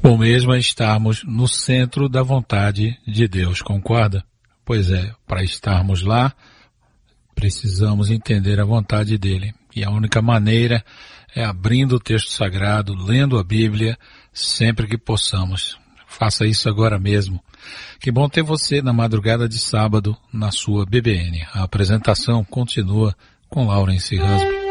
Bom mesmo é estarmos no centro da vontade de Deus, concorda? Pois é, para estarmos lá, precisamos entender a vontade dele. E a única maneira é abrindo o texto sagrado, lendo a Bíblia, sempre que possamos. Faça isso agora mesmo. Que bom ter você na madrugada de sábado na sua BBN. A apresentação continua com Laurence Husby.